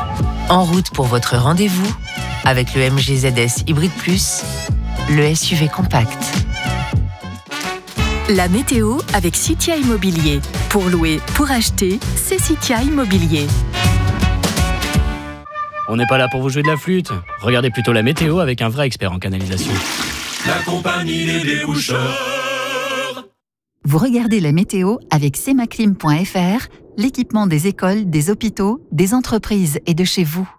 En route pour votre rendez-vous avec le MG ZS Hybrid Plus, le SUV compact. La météo avec Citia Immobilier. Pour louer, pour acheter, c'est Citia Immobilier. On n'est pas là pour vous jouer de la flûte. Regardez plutôt la météo avec un vrai expert en canalisation. La compagnie des déboucheurs. Vous regardez la météo avec semaclim.fr, l'équipement des écoles, des hôpitaux, des entreprises et de chez vous.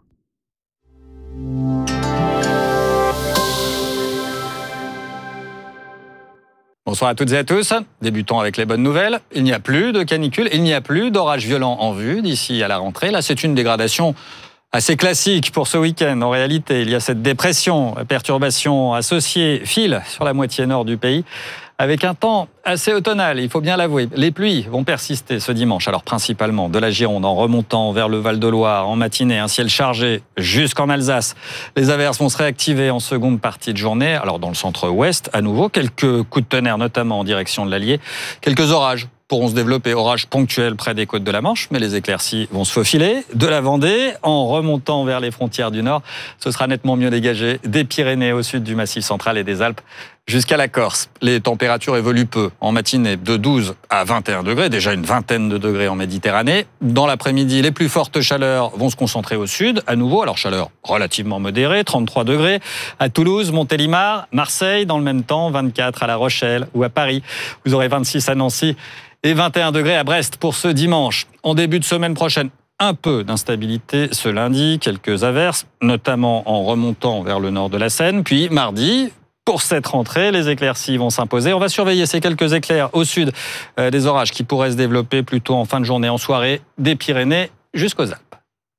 Bonsoir à toutes et à tous. Débutons avec les bonnes nouvelles. Il n'y a plus de canicule, il n'y a plus d'orages violents en vue d'ici à la rentrée. Là, c'est une dégradation assez classique pour ce week-end. En réalité, il y a cette dépression, perturbation associée, file sur la moitié nord du pays, avec un temps assez automnal, il faut bien l'avouer. Les pluies vont persister ce dimanche, alors principalement de la Gironde en remontant vers le Val-de-Loire en matinée, un ciel chargé jusqu'en Alsace. Les averses vont se réactiver en seconde partie de journée. Alors dans le centre-ouest, à nouveau, quelques coups de tonnerre, notamment en direction de l'Allier. Quelques orages pourront se développer, orages ponctuels près des côtes de la Manche, mais les éclaircies vont se faufiler de la Vendée en remontant vers les frontières du Nord. Ce sera nettement mieux dégagé des Pyrénées au sud du Massif central et des Alpes jusqu'à la Corse. Les températures évoluent peu. En matinée, de 12 à 21 degrés, déjà une vingtaine de degrés en Méditerranée. Dans l'après-midi, les plus fortes chaleurs vont se concentrer au sud, à nouveau. Alors chaleur relativement modérée, 33 degrés à Toulouse, Montélimar, Marseille. Dans le même temps, 24 à La Rochelle ou à Paris. Vous aurez 26 à Nancy et 21 degrés à Brest pour ce dimanche. En début de semaine prochaine, un peu d'instabilité ce lundi, quelques averses, notamment en remontant vers le nord de la Seine. Puis mardi, pour cette rentrée, les éclaircies vont s'imposer. On va surveiller ces quelques éclairs au sud, des orages qui pourraient se développer plutôt en fin de journée, en soirée, des Pyrénées jusqu'aux Alpes.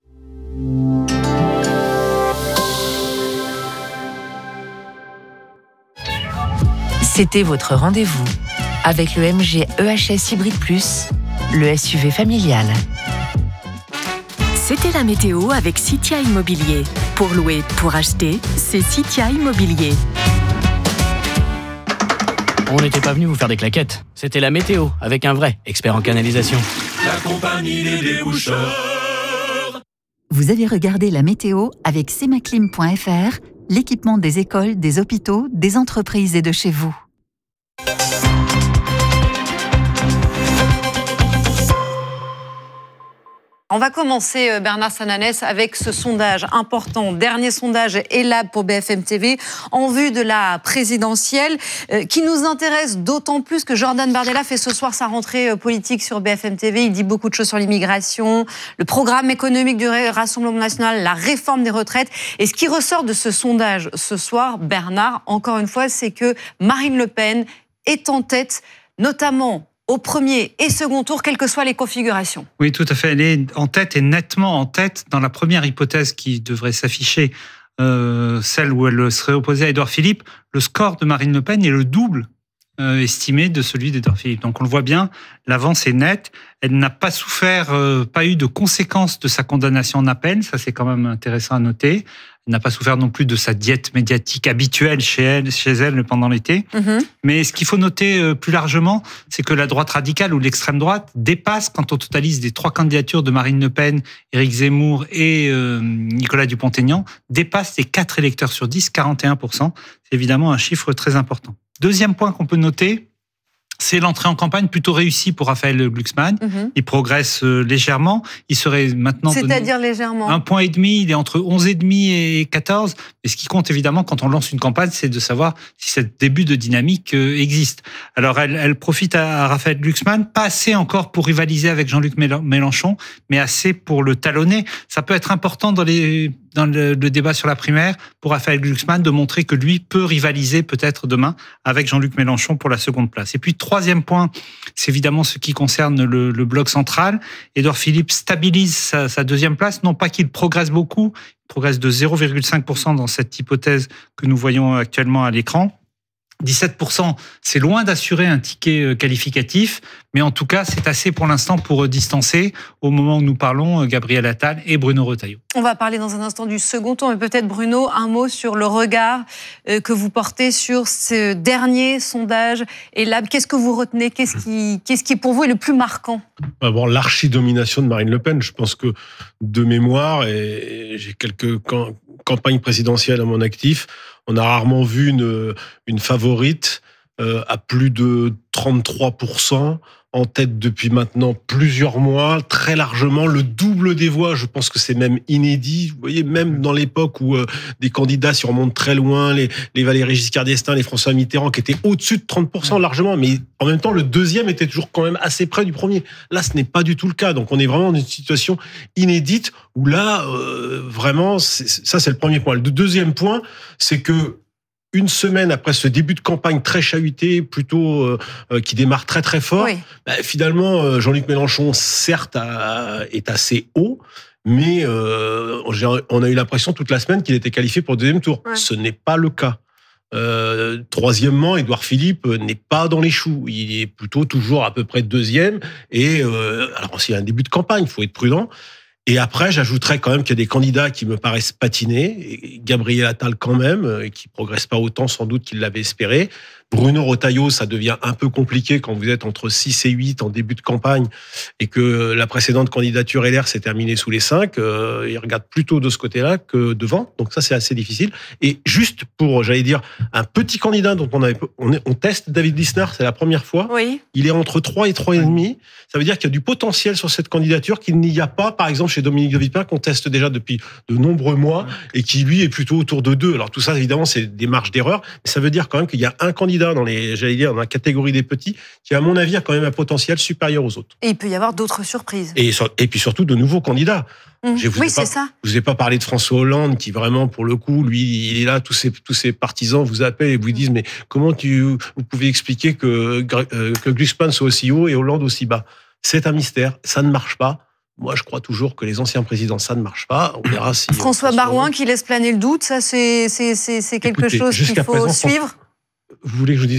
C'était votre rendez-vous avec le MG EHS Hybrid Plus, le SUV familial. C'était la météo avec Citia Immobilier. Pour louer, pour acheter, c'est Citia Immobilier. On n'était pas venu vous faire des claquettes. C'était la météo avec un vrai expert en canalisation. La compagnie des déboucheurs. Vous avez regardé la météo avec semaclim.fr, l'équipement des écoles, des hôpitaux, des entreprises et de chez vous. On va commencer, Bernard Sananès, avec ce sondage important. Dernier sondage ELAB pour BFM TV en vue de la présidentielle qui nous intéresse d'autant plus que Jordan Bardella fait ce soir sa rentrée politique sur BFM TV. Il dit beaucoup de choses sur l'immigration, le programme économique du Rassemblement national, la réforme des retraites. Et ce qui ressort de ce sondage ce soir, Bernard, encore une fois, c'est que Marine Le Pen est en tête, notamment au premier et second tour, quelles que soient les configurations. Oui, tout à fait. Elle est en tête et nettement en tête dans la première hypothèse qui devrait s'afficher, celle où elle serait opposée à Édouard Philippe. Le score de Marine Le Pen est le double estimé de celui d'Édouard Philippe. Donc on le voit bien, l'avance est nette. Elle n'a pas souffert, pas eu de conséquences de sa condamnation en appel. Ça, c'est quand même intéressant à noter. Elle n'a pas souffert non plus de sa diète médiatique habituelle chez elle pendant l'été. Mais ce qu'il faut noter plus largement, c'est que la droite radicale ou l'extrême droite dépasse, quand on totalise les trois candidatures de Marine Le Pen, Éric Zemmour et Nicolas Dupont-Aignan, dépasse les 4 électeurs sur 10, 41%. C'est évidemment un chiffre très important. Deuxième point qu'on peut noter, c'est l'entrée en campagne plutôt réussie pour Raphaël Glucksmann. Il progresse légèrement. Il serait maintenant... C'est-à-dire légèrement 1,5 point. Il est entre 11,5 et 14. Mais ce qui compte évidemment quand on lance une campagne, c'est de savoir si ce début de dynamique existe. Alors elle profite à Raphaël Glucksmann, pas assez encore pour rivaliser avec Jean-Luc Mélenchon, mais assez pour le talonner. Ça peut être important dans le débat sur la primaire pour Raphaël Glucksmann de montrer que lui peut rivaliser peut-être demain avec Jean-Luc Mélenchon pour la seconde place. Et puis troisième point, c'est évidemment ce qui concerne le bloc central. Édouard Philippe stabilise sa deuxième place, non pas qu'il progresse beaucoup, il progresse de 0,5% dans cette hypothèse que nous voyons actuellement à l'écran. 17%, c'est loin d'assurer un ticket qualificatif, mais en tout cas, c'est assez pour l'instant pour distancer, au moment où nous parlons, Gabriel Attal et Bruno Retailleau. On va parler dans un instant du second tour, mais peut-être Bruno, un mot sur le regard que vous portez sur ce dernier sondage. Et là, qu'est-ce que vous retenez ? Qu'est-ce qui pour vous est le plus marquant ? D'abord, l'archi-domination de Marine Le Pen. Je pense que, de mémoire, et j'ai quelques campagnes présidentielles à mon actif, on a rarement vu une favorite à plus de 33%, en tête depuis maintenant plusieurs mois, très largement, le double des voix. Je pense que c'est même inédit. Vous voyez, même dans l'époque où des candidats, si on remonte très loin, les Valéry Giscard d'Estaing, les François Mitterrand, qui étaient au-dessus de 30% largement, mais en même temps, le deuxième était toujours quand même assez près du premier. Là, ce n'est pas du tout le cas. Donc, on est vraiment dans une situation inédite où là, vraiment, ça, c'est le premier point. Le deuxième point, c'est que une semaine après ce début de campagne très chahuté, plutôt qui démarre très très fort, oui. Finalement, Jean-Luc Mélenchon, certes, est assez haut, mais on a eu l'impression toute la semaine qu'il était qualifié pour le deuxième tour. Ouais. Ce n'est pas le cas. Troisièmement, Édouard Philippe n'est pas dans les choux. Il est plutôt toujours à peu près deuxième. Et alors, c'est un début de campagne, il faut être prudent. Et après, j'ajouterais quand même qu'il y a des candidats qui me paraissent patinés. Et Gabriel Attal quand même, qui progresse pas autant sans doute qu'il l'avait espéré. Bruno Retailleau, ça devient un peu compliqué quand vous êtes entre 6 et 8 en début de campagne et que la précédente candidature LR s'est terminée sous les 5. Il regarde plutôt de ce côté-là que devant. Donc ça, c'est assez difficile. Et juste pour, j'allais dire, un petit candidat dont on teste, David Lisnard, c'est la première fois. Oui. Il est entre 3 et 3,5. Ça veut dire qu'il y a du potentiel sur cette candidature qu'il n'y a pas, par exemple, chez Dominique de Villepin, qu'on teste déjà depuis de nombreux mois et qui, lui, est plutôt autour de 2. Alors tout ça, évidemment, c'est des marges d'erreur. Mais ça veut dire quand même qu'il y a un candidat dans la catégorie des petits, qui, à mon avis, a quand même un potentiel supérieur aux autres. Et il peut y avoir d'autres surprises. Et puis surtout de nouveaux candidats. C'est ça. Je vous ai pas parlé de François Hollande, qui vraiment, pour le coup, lui, il est là, tous ses partisans vous appellent et vous disent, mais comment vous pouvez expliquer que Glucksmann soit aussi haut et Hollande aussi bas ? C'est un mystère, ça ne marche pas. Moi, je crois toujours que les anciens présidents, ça ne marche pas. On verra si... François Baroin qui laisse planer le doute, ça, c'est quelque chose qu'il faut suivre. Vous voulez que je vous dise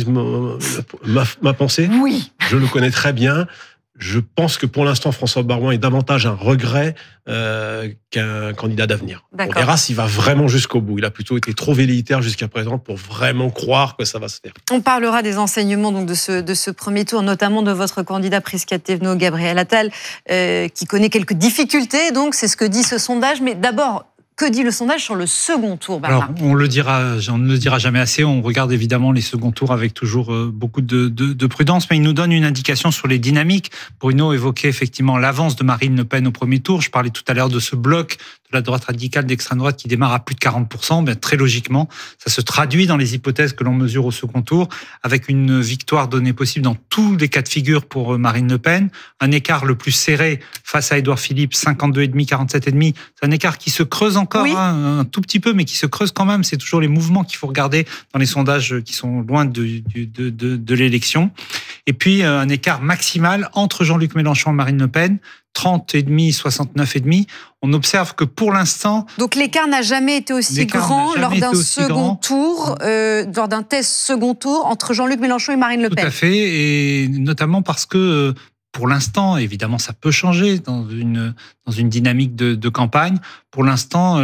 ma pensée ? Oui. Je le connais très bien. Je pense que pour l'instant, François Baroin est davantage un regret qu'un candidat d'avenir. D'accord. On verra s'il va vraiment jusqu'au bout. Il a plutôt été trop velléitaire jusqu'à présent pour vraiment croire que ça va se faire. On parlera des enseignements donc, de ce premier tour, notamment de votre candidat Prisca Thévenot, Gabriel Attal, qui connaît quelques difficultés. Donc, c'est ce que dit ce sondage. Mais d'abord, que dit le sondage sur le second tour, Bernard ? Alors, on ne le dira jamais assez. On regarde évidemment les seconds tours avec toujours beaucoup de prudence, mais il nous donne une indication sur les dynamiques. Bruno évoquait effectivement l'avance de Marine Le Pen au premier tour. Je parlais tout à l'heure de ce bloc de la droite radicale, d'extrême droite qui démarre à plus de 40%. Bien, très logiquement, ça se traduit dans les hypothèses que l'on mesure au second tour, avec une victoire donnée possible dans tous les cas de figure pour Marine Le Pen. Un écart le plus serré face à Édouard Philippe, 52,5, 47,5. C'est un écart qui se creuse encore, oui. Un tout petit peu, mais qui se creuse quand même. C'est toujours les mouvements qu'il faut regarder dans les sondages qui sont loin de l'élection. Et puis, un écart maximal entre Jean-Luc Mélenchon et Marine Le Pen, 30,5, 69,5. On observe que pour l'instant... Donc l'écart n'a jamais été aussi grand lors d'un second tour, lors d'un test second tour entre Jean-Luc Mélenchon et Marine Le Pen. Tout à fait, et notamment parce que... Pour l'instant, évidemment, ça peut changer dans une dynamique de campagne. Pour l'instant,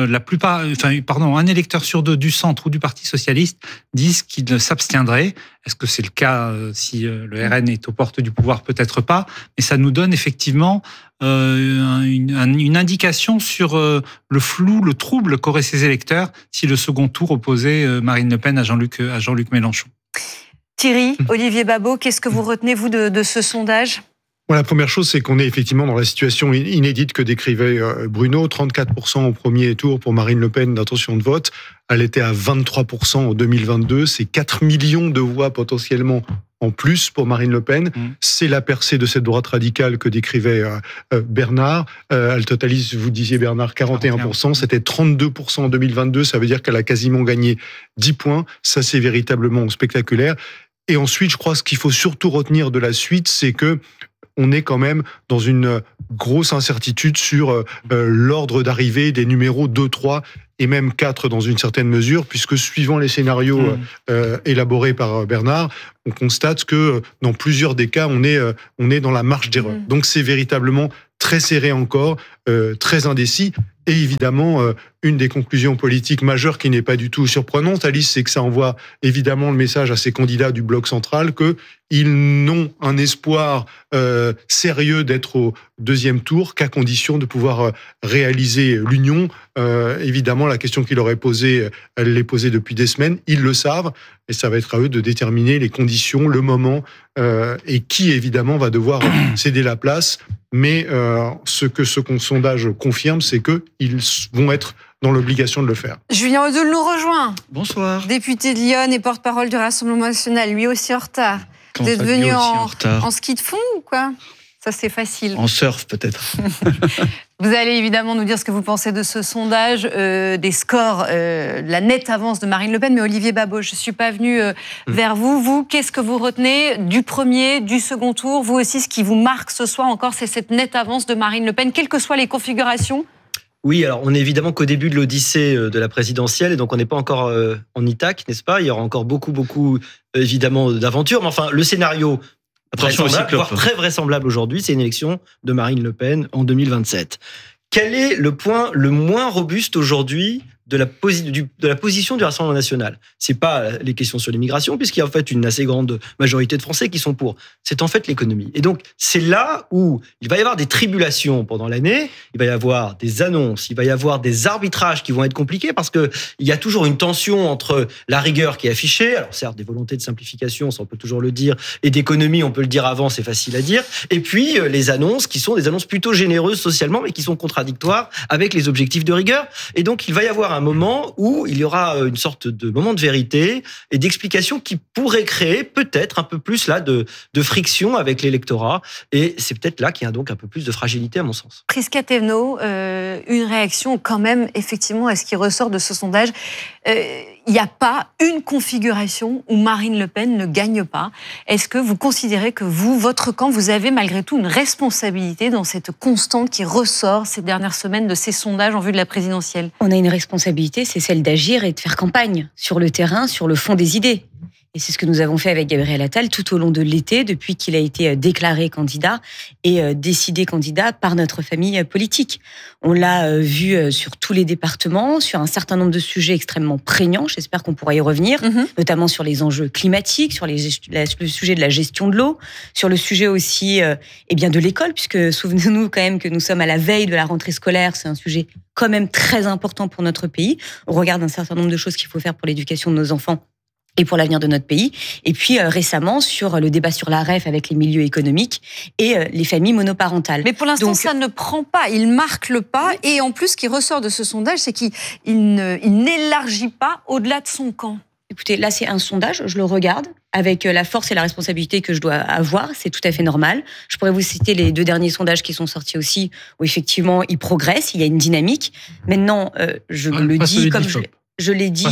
un électeur sur 2 du centre ou du Parti socialiste disent qu'il s'abstiendrait. Est-ce que c'est le cas si le RN est aux portes du pouvoir ? Peut-être pas. Mais ça nous donne effectivement une indication sur le flou, le trouble qu'auraient ces électeurs si le second tour opposait Marine Le Pen à Jean-Luc Mélenchon. Thierry, Olivier Babot, qu'est-ce que vous retenez, vous, de ce sondage ? Bon, la première chose, c'est qu'on est effectivement dans la situation inédite que décrivait Bruno. 34% au premier tour pour Marine Le Pen d'intention de vote. Elle était à 23% en 2022. C'est 4 millions de voix potentiellement en plus pour Marine Le Pen. C'est la percée de cette droite radicale que décrivait Bernard. Elle totalise, vous disiez Bernard, 41%. C'était 32% en 2022. Ça veut dire qu'elle a quasiment gagné 10 points. Ça, c'est véritablement spectaculaire. Et ensuite, je crois que ce qu'il faut surtout retenir de la suite, c'est que on est quand même dans une grosse incertitude sur l'ordre d'arrivée des numéros 2, 3 et même 4 dans une certaine mesure, puisque suivant les scénarios élaborés par Bernard, on constate que dans plusieurs des cas, on est dans la marge d'erreur. Donc c'est véritablement très serré encore, très indécis. Et évidemment, une des conclusions politiques majeures qui n'est pas du tout surprenante, Alice, c'est que ça envoie évidemment le message à ces candidats du bloc central qu'ils n'ont un espoir sérieux d'être au deuxième tour qu'à condition de pouvoir réaliser l'union. Évidemment, la question qu'il aurait posée, elle l'est posée depuis des semaines. Ils le savent, et ça va être à eux de déterminer les conditions, le moment, et qui évidemment va devoir céder la place. Mais ce que ce sondage confirme, c'est qu'ils vont être dans l'obligation de le faire. Julien Odoul nous rejoint. Bonsoir. Député de Lyon et porte-parole du Rassemblement national, lui aussi en retard. Vous êtes venu en ski de fond ou quoi ? Ça, c'est facile. En surf, peut-être. Vous allez évidemment nous dire ce que vous pensez de ce sondage, des scores, la nette avance de Marine Le Pen. Mais Olivier Babot, je ne suis pas venue vers vous. Vous, qu'est-ce que vous retenez du premier, du second tour ? Vous aussi, ce qui vous marque ce soir encore, c'est cette nette avance de Marine Le Pen, quelles que soient les configurations ? Oui, alors on est évidemment qu'au début de l'odyssée de la présidentielle, et donc on n'est pas encore en Itaque, n'est-ce pas ? Il y aura encore beaucoup, évidemment, d'aventures. Mais enfin, le scénario voire très vraisemblable aujourd'hui, c'est une élection de Marine Le Pen en 2027. Quel est le point le moins robuste aujourd'hui de la position du Rassemblement national ? C'est pas les questions sur l'immigration, puisqu'il y a en fait une assez grande majorité de Français qui sont pour. C'est en fait l'économie. Et donc, c'est là où il va y avoir des tribulations pendant l'année, il va y avoir des annonces, il va y avoir des arbitrages qui vont être compliqués, parce qu'il y a toujours une tension entre la rigueur qui est affichée, alors certes, des volontés de simplification, ça on peut toujours le dire, et d'économie, on peut le dire avant, c'est facile à dire, et puis les annonces qui sont des annonces plutôt généreuses socialement, mais qui sont contradictoires avec les objectifs de rigueur. Et donc, il va y avoir un moment où il y aura une sorte de moment de vérité et d'explication qui pourrait créer peut-être un peu plus là de friction avec l'électorat. Et c'est peut-être là qu'il y a donc un peu plus de fragilité à mon sens. Prisca Thévenot, une réaction quand même effectivement à ce qui ressort de ce sondage. Il n'y a pas une configuration où Marine Le Pen ne gagne pas. Est-ce que vous considérez que vous, votre camp, vous avez malgré tout une responsabilité dans cette constante qui ressort ces dernières semaines de ces sondages en vue de la présidentielle ? On a une responsabilité, c'est celle d'agir et de faire campagne sur le terrain, sur le fond des idées. Et c'est ce que nous avons fait avec Gabriel Attal tout au long de l'été, depuis qu'il a été déclaré candidat et décidé candidat par notre famille politique. On l'a vu sur tous les départements, sur un certain nombre de sujets extrêmement prégnants. J'espère qu'on pourra y revenir, notamment sur les enjeux climatiques, sur le sujet de la gestion de l'eau, sur le sujet aussi de l'école, puisque souvenez-nous quand même que nous sommes à la veille de la rentrée scolaire. C'est un sujet quand même très important pour notre pays. On regarde un certain nombre de choses qu'il faut faire pour l'éducation de nos enfants et pour l'avenir de notre pays. Et puis récemment, sur le débat sur la REF avec les milieux économiques et les familles monoparentales. Mais pour l'instant, ça ne prend pas, il marque le pas. Et en plus, ce qui ressort de ce sondage, c'est qu'il n'élargit pas au-delà de son camp. Écoutez, là, c'est un sondage, je le regarde, avec la force et la responsabilité que je dois avoir, c'est tout à fait normal. Je pourrais vous citer les 2 derniers sondages qui sont sortis aussi, où effectivement, ils progressent, il y a une dynamique. Maintenant, je le dis comme je l'ai dit,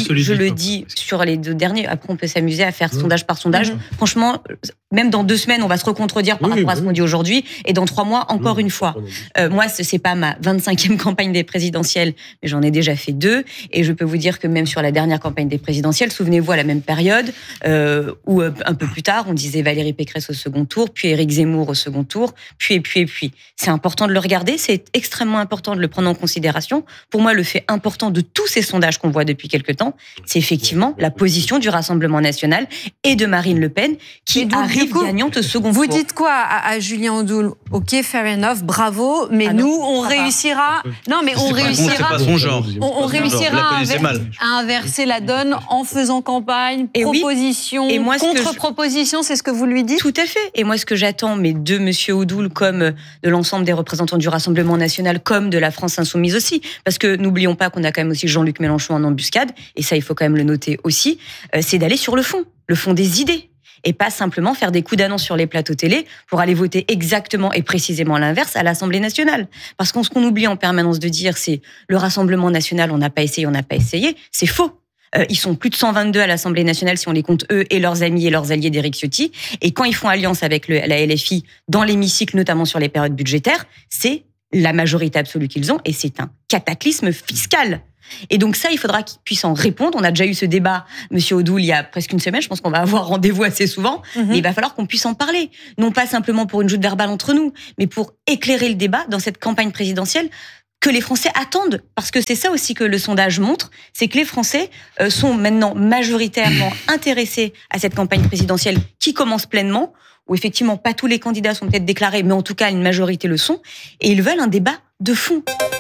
sur les 2 derniers. Après, on peut s'amuser à faire sondage par sondage. Franchement, même dans 2 semaines, on va se recontredire par rapport à ce qu'on dit aujourd'hui. Et dans 3 mois, encore une fois. Moi, c'est pas ma 25e campagne des présidentielles, mais j'en ai déjà fait 2. Et je peux vous dire que même sur la dernière campagne des présidentielles, souvenez-vous, à la même période, où un peu plus tard, on disait Valérie Pécresse au second tour, puis Éric Zemmour au second tour, puis. C'est important de le regarder, c'est extrêmement important de le prendre en considération. Pour moi, le fait important de tous ces sondages qu'on voit depuis quelque temps, c'est effectivement la position du Rassemblement national et de Marine Le Pen qui arrive gagnante au second tour. Vous dites quoi à Julien Odoul ? Ok, fair enough, bravo, mais nous, on réussira... Non, mais on réussira... C'est pas son genre. On réussira à inverser la donne en faisant campagne, proposition, contre-proposition, c'est ce que vous lui dites ? Tout à fait. Et moi, ce que j'attends, mais de M. Odoul comme de l'ensemble des représentants du Rassemblement national, comme de la France insoumise aussi, parce que n'oublions pas qu'on a quand même aussi Jean-Luc Mélenchon en embuscade, et ça, il faut quand même le noter aussi, c'est d'aller sur le fond des idées. Et pas simplement faire des coups d'annonce sur les plateaux télé pour aller voter exactement et précisément l'inverse à l'Assemblée nationale. Parce que ce qu'on oublie en permanence de dire, c'est le Rassemblement national, on n'a pas essayé. C'est faux. Ils sont plus de 122 à l'Assemblée nationale si on les compte eux et leurs amis et leurs alliés d'Éric Ciotti. Et quand ils font alliance avec la LFI dans l'hémicycle, notamment sur les périodes budgétaires, c'est la majorité absolue qu'ils ont, et c'est un cataclysme fiscal. Et donc ça, il faudra qu'ils puissent en répondre. On a déjà eu ce débat, Monsieur Odoul, il y a presque une semaine. Je pense qu'on va avoir rendez-vous assez souvent. Mais il va falloir qu'on puisse en parler. Non pas simplement pour une joute verbale entre nous, mais pour éclairer le débat dans cette campagne présidentielle que les Français attendent. Parce que c'est ça aussi que le sondage montre, c'est que les Français sont maintenant majoritairement intéressés à cette campagne présidentielle qui commence pleinement, où effectivement pas tous les candidats sont peut-être déclarés, mais en tout cas une majorité le sont, et ils veulent un débat de fond.